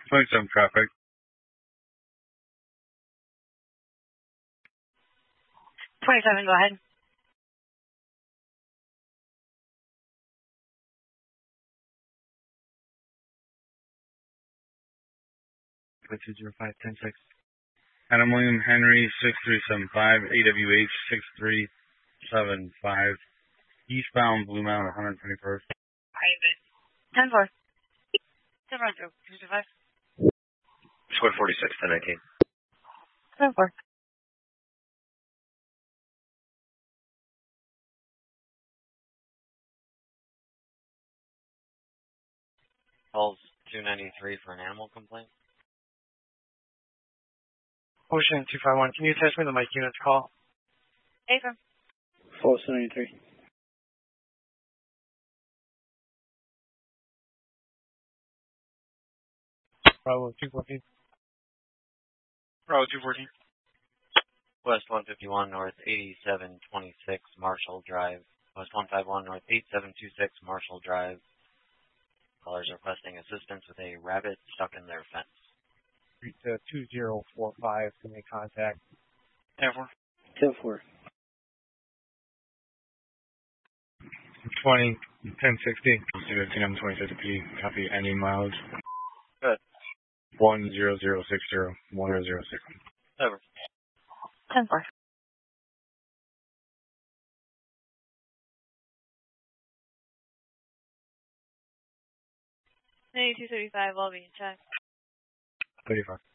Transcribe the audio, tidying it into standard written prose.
27 traffic. 27, go ahead. Flight 205-106. Adam William Henry 6375, AWH 6375, eastbound Blue Mountain 121st. 10-4. 10-4, 225. Square 46, 1019. 10-4. Calls 293 for an animal complaint. Ocean 251, can you attach me the mic unit's call? Affirm. 4793. Bravo 214. Bravo 214. West 151 North 8726 Marshall Drive. West 151 North 8726 Marshall Drive. Callers requesting assistance with a rabbit stuck in their fence. Street 2045 to make contact. 10-4. 10-4. 20, 1060. 15 26P, copy any mileage. Good. 10060, 1006. Over. 10-4. Hey, 235, I'll be in check. 35.